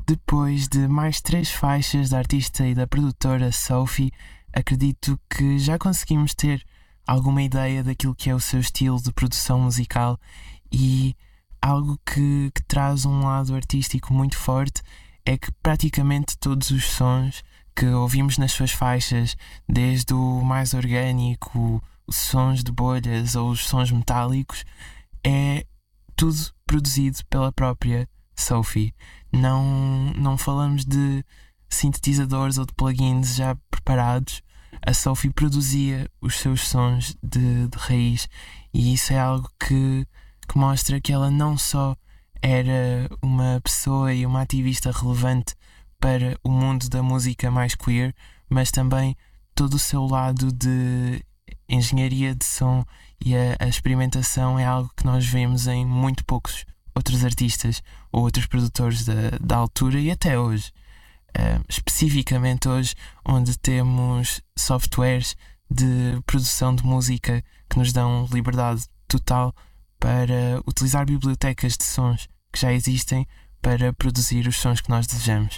Depois de mais 3 faixas da artista e da produtora Sophie, acredito que já conseguimos ter alguma ideia daquilo que é o seu estilo de produção musical e algo que traz um lado artístico muito forte é que praticamente todos os sons que ouvimos nas suas faixas, desde o mais orgânico, os sons de bolhas ou os sons metálicos, é tudo produzido pela própria Sophie. Não falamos de sintetizadores ou de plugins já preparados. A Sophie produzia os seus sons de raiz, e isso é algo que mostra que ela não só era uma pessoa e uma ativista relevante para o mundo da música mais queer, mas também todo o seu lado de engenharia de som e a experimentação é algo que nós vemos em muito poucos outros artistas ou outros produtores da altura e até hoje. Especificamente hoje, onde temos softwares de produção de música que nos dão liberdade total para utilizar bibliotecas de sons que já existem para produzir os sons que nós desejamos.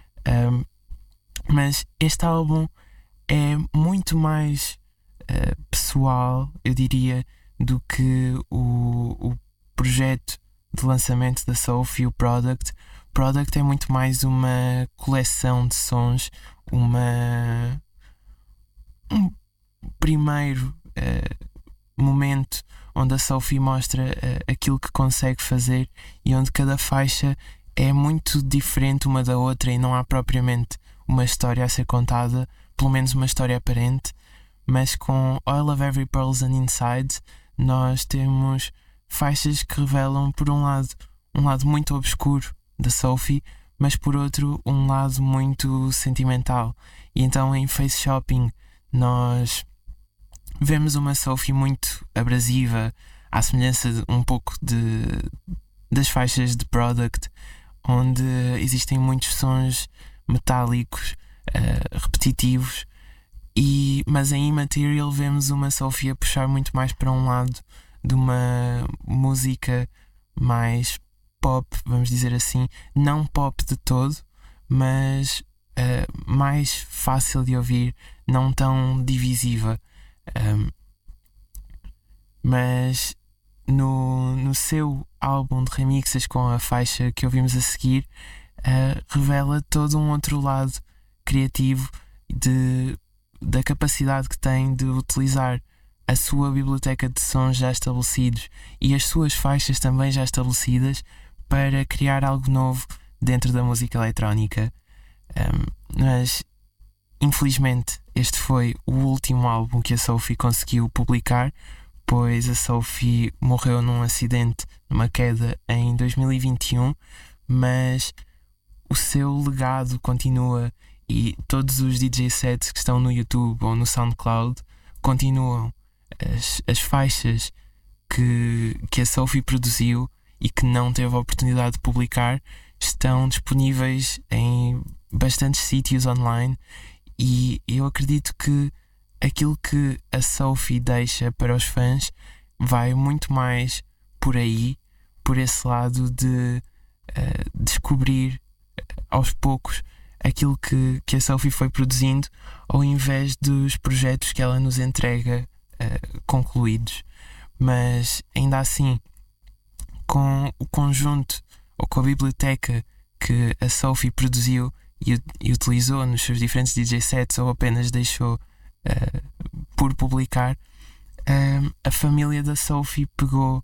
Mas este álbum é muito mais pessoal, eu diria, do que o projeto de lançamento da Sophie, o Product. Product é muito mais uma coleção de sons, um primeiro momento onde a Sophie mostra aquilo que consegue fazer e onde cada faixa é muito diferente uma da outra e não há propriamente uma história a ser contada, pelo menos uma história aparente. Mas com All of Every Pearls and Inside nós temos faixas que revelam, por um lado muito obscuro da Sophie, mas por outro um lado muito sentimental. E então em Face Shopping nós vemos uma Sophie muito abrasiva, à semelhança um pouco das faixas de Product, onde existem muitos sons metálicos, repetitivos. Mas em Immaterial vemos uma Sophie a puxar muito mais para um lado de uma música mais pop, vamos dizer assim, não pop de todo, mas mais fácil de ouvir, não tão divisiva. Mas no seu álbum de remixes, com a faixa que ouvimos a seguir, revela todo um outro lado criativo da capacidade que tem de utilizar a sua biblioteca de sons já estabelecidos e as suas faixas também já estabelecidas para criar algo novo dentro da música eletrónica. Mas infelizmente este foi o último álbum que a Sophie conseguiu publicar, pois a Sophie morreu num acidente, numa queda, em 2021, mas o seu legado continua e todos os DJ sets que estão no YouTube ou no SoundCloud continuam. As faixas que a Sophie produziu e que não teve a oportunidade de publicar estão disponíveis em bastantes sítios online, e eu acredito que aquilo que a Sophie deixa para os fãs vai muito mais por aí, por esse lado de descobrir aos poucos aquilo que a Sophie foi produzindo, ao invés dos projetos que ela nos entrega concluídos. Mas ainda assim, com o conjunto ou com a biblioteca que a Sophie produziu e utilizou nos seus diferentes DJ sets, ou apenas deixou por publicar, a família da Sophie pegou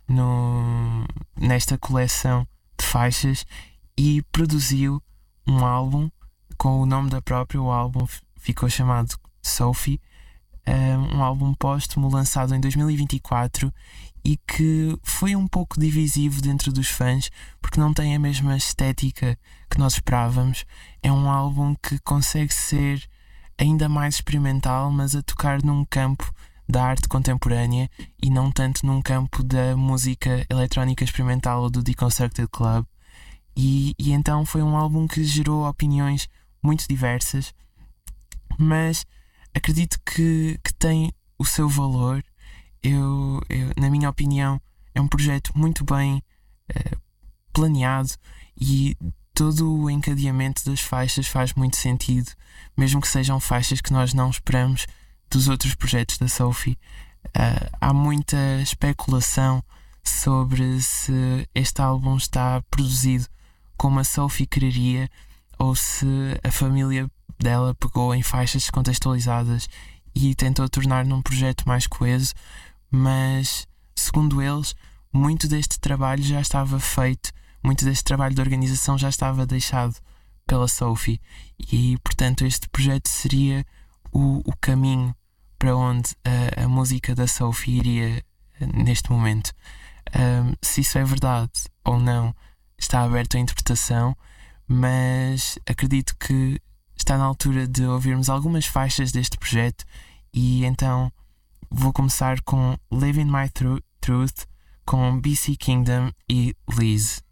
nesta coleção de faixas e produziu um álbum com o nome da própria. O álbum ficou chamado Sophie, um álbum póstumo lançado em 2024 e que foi um pouco divisivo dentro dos fãs porque não tem a mesma estética que nós esperávamos. É um álbum que consegue ser ainda mais experimental, mas a tocar num campo da arte contemporânea e não tanto num campo da música eletrónica experimental ou do Deconstructed Club. E então foi um álbum que gerou opiniões muito diversas, mas acredito que tem o seu valor. Na minha opinião, é um projeto muito bem planeado e todo o encadeamento das faixas faz muito sentido, mesmo que sejam faixas que nós não esperamos dos outros projetos da Sophie. Há muita especulação sobre se este álbum está produzido como a Sophie quereria ou se a família dela pegou em faixas descontextualizadas e tentou tornar num projeto mais coeso, mas segundo eles, muito deste trabalho já estava feito, muito deste trabalho de organização já estava deixado pela Sophie e portanto este projeto seria o caminho para onde a música da Sophie iria neste momento. Se isso é verdade ou não está aberto à interpretação, mas acredito que está na altura de ouvirmos algumas faixas deste projeto e então vou começar com Living My Truth com BC Kingdom e Liz.